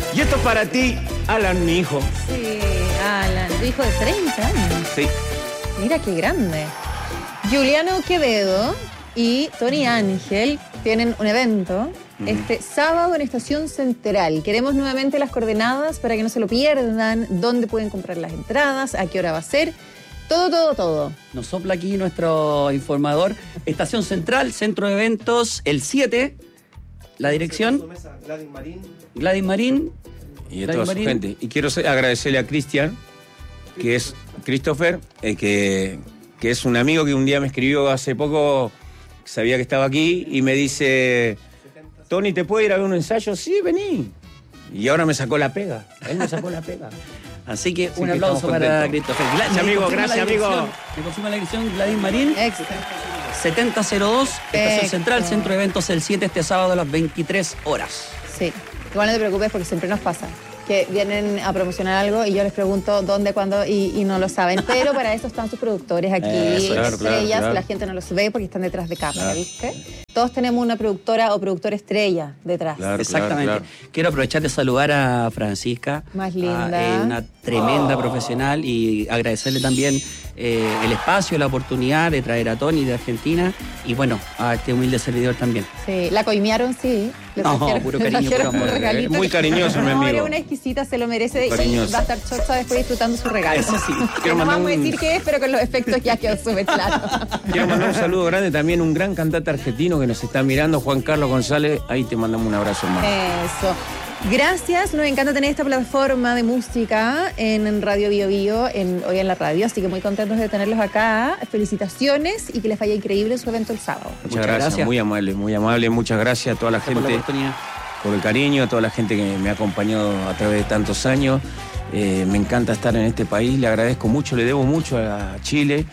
Y esto es para ti, Alan, mi hijo. Sí, Alan, tu hijo de 30 años. Sí. Mira qué grande. Juliano Quevedo y Tony Ángel tienen un evento este sábado en Estación Central. Queremos nuevamente las coordenadas para que no se lo pierdan, dónde pueden comprar las entradas, a qué hora va a ser. Todo. Nos sopla aquí nuestro informador. Estación Central, Centro de Eventos, el 7. La dirección. Gladys Marín. Y a toda su gente. Y quiero agradecerle a Cristian, que es Christopher, que es un amigo que un día me escribió hace poco, sabía que estaba aquí, y me dice, Tony, ¿te puedo ir a ver un ensayo? Sí, vení. Y ahora me sacó la pega. Él me sacó la pega. Así que un aplauso para Christopher. Gracias, amigo. Me confirma la dirección, Gladys Marín. Extra. 7002, Estación Central, Centro de Eventos, el 7, este sábado a las 23 horas. Sí, igual no te preocupes porque siempre nos pasa que vienen a promocionar algo y yo les pregunto dónde, cuándo y no lo saben. Pero para eso están sus productores aquí, estrellas, la gente no los ve porque están detrás de cámara, ¿viste? Todos tenemos una productora o productor estrella detrás. Exactamente. Quiero aprovechar de saludar a Francisca. Más linda. Una tremenda profesional y agradecerle también el espacio, la oportunidad de traer a Tony de Argentina y bueno, a este humilde servidor también. Sí, la coimearon, sí. No, puro cariño, puro amor. Muy cariñoso, mi amigo. Era una exquisita, se lo merece Cariñoso. y va a estar chorcha después disfrutando su regalo. Eso sí. Que no vamos a decir qué es, pero con los efectos ya quedó súper claro. Quiero mandar un saludo grande también a un gran cantante argentino que nos está mirando, Juan Carlos González. Ahí te mandamos un abrazo, hermano. Eso. Gracias, nos encanta tener esta plataforma de música en Radio Bio Bio, hoy en la radio, así que muy contentos de tenerlos acá. Felicitaciones y que les vaya increíble su evento el sábado. Muchas gracias. Muy amable. Muchas gracias a toda la gente por el cariño, a toda la gente que me ha acompañado a través de tantos años. Me encanta estar en este país, le agradezco mucho, le debo mucho a Chile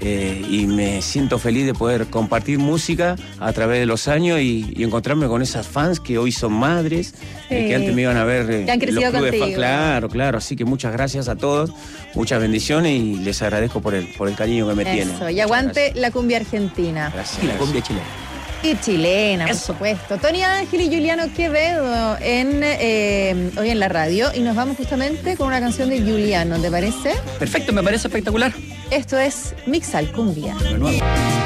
y me siento feliz de poder compartir música a través de los años y encontrarme con esas fans que hoy son madres, que antes me iban a ver que han crecido los clubes. contigo. Claro, así que muchas gracias a todos, muchas bendiciones y les agradezco por el cariño que me tienen. Eso, y aguante la cumbia argentina. Gracias. Y la cumbia chilena. Y chilena, por Eso. supuesto. Tony Ángel y Juliano Quevedo hoy en la radio. Y nos vamos justamente con una canción de Juliano, ¿te parece? Perfecto, me parece espectacular. Esto es Mixal Cumbia. De nuevo.